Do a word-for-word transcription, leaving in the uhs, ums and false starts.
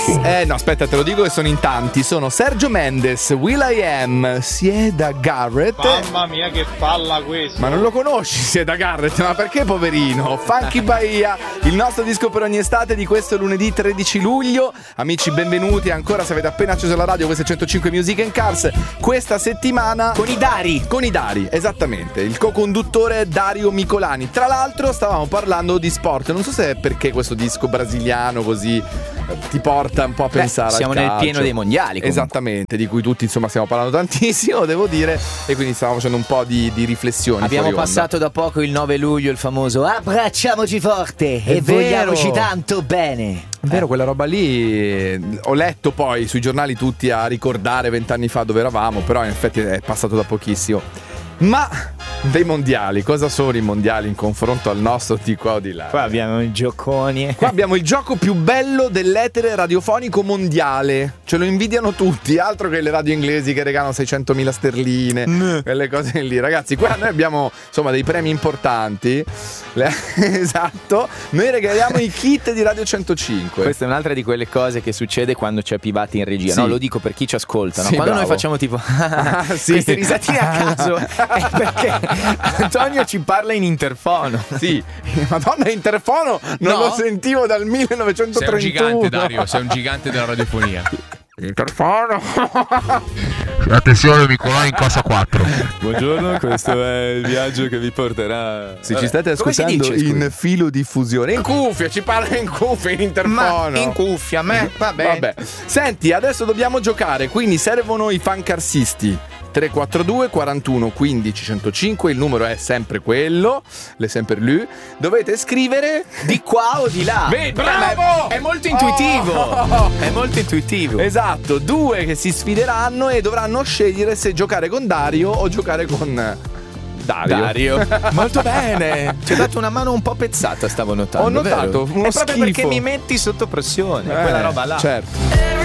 Eh no, aspetta, te lo dico che sono in tanti. Sono Sergio Mendes, will.i.am, Sieda Garrett. Mamma mia che palla questa. Ma non lo conosci Sieda Garrett? Ma perché poverino? Funky Bahia, il nostro disco per ogni estate di questo lunedì tredici luglio. Amici, benvenuti ancora se avete appena acceso la radio. Questo è centocinque Music and Cars. Questa settimana con i Dari. Con i Dari, esattamente. Il co-conduttore è Dario Micolani. Tra l'altro stavamo parlando di sport. Non so se è perché questo disco brasiliano così ti porta un po' a pensare. Beh, siamo al calcio. nel pieno dei mondiali comunque. Esattamente, di cui tutti insomma stiamo parlando tantissimo, devo dire, e quindi stavamo facendo un po' di, di riflessioni. Abbiamo passato da poco il nove luglio il famoso abbracciamoci forte è e vero. vogliamoci tanto bene. È vero, quella roba lì ho letto poi sui giornali tutti a ricordare vent'anni fa dove eravamo, però in effetti è passato da pochissimo. Ma dei mondiali, cosa sono i mondiali in confronto al nostro di qua o di là? Qua abbiamo i gioconi. Qua abbiamo il gioco più bello dell'etere radiofonico mondiale. Ce lo invidiano tutti, altro che le radio inglesi che regalano seicentomila sterline, mm. quelle cose lì. Ragazzi, qua noi abbiamo insomma dei premi importanti. Esatto. Noi regaliamo i kit di Radio centocinque. Questa è un'altra di quelle cose che succede quando c'è Pivati in regia. Sì. No, lo dico per chi ci ascolta, no? Sì, Quando bravo. noi facciamo tipo ah, sì. queste risatine a caso è perché Antonio ci parla in interfono. Sì, Madonna, interfono non No. lo sentivo dal millenovecentotrentuno. Sei un gigante, Dario, sei un gigante della radiofonia. Interfono. Attenzione, Micolai in casa quattro. Buongiorno, questo è il viaggio che vi porterà. Se ci state Come si ascoltando dice, in filo diffusione, in cuffia, ci parla in cuffia, in interfono. Ma in cuffia, a me va bene. Vabbè. Senti, adesso dobbiamo giocare, quindi servono i fancarsisti. tre quattro due quarantuno quindici centocinque, il numero è sempre quello, le sempre lui. Dovete scrivere Di qua o di là. Beh, bravo! È molto intuitivo. Oh! È molto intuitivo. Esatto, due che si sfideranno e dovranno scegliere se giocare con Dario o giocare con Dario. Dario. Molto bene. Ci hai dato una mano un po' pezzata, stavo notando. Ho notato vero? uno È proprio schifo. perché mi metti sotto pressione. Eh, quella roba là. Certo.